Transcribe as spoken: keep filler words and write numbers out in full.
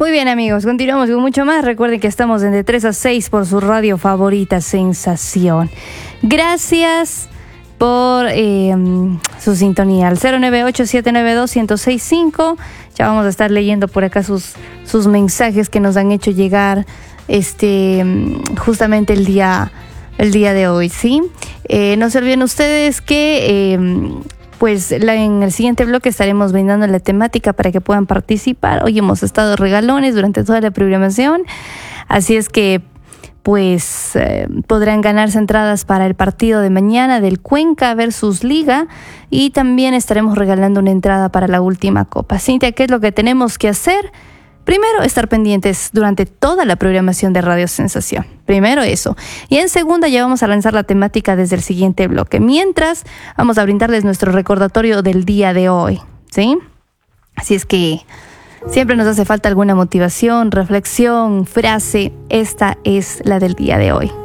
Muy bien, amigos, continuamos con mucho más. Recuerden que estamos de tres a seis por su radio favorita, Sensación. Gracias por eh, su sintonía al cero nueve ocho siete nueve dos uno cero seis cinco. Ya vamos a estar leyendo por acá sus, sus mensajes que nos han hecho llegar este justamente el día, el día de hoy, ¿sí? Eh, no se olviden ustedes que... Eh, Pues la, en el siguiente bloque estaremos brindando la temática para que puedan participar. Hoy hemos estado regalones durante toda la programación, así es que pues eh, podrán ganarse entradas para el partido de mañana del Cuenca versus Liga, y también estaremos regalando una entrada para la última copa. Cintia, ¿qué es lo que tenemos que hacer? Primero, estar pendientes durante toda la programación de Radio Sensación. Primero eso. Y en segunda, ya vamos a lanzar la temática desde el siguiente bloque. Mientras, vamos a brindarles nuestro recordatorio del día de hoy, ¿sí? Así es que siempre nos hace falta alguna motivación, reflexión, frase. Esta es la del día de hoy.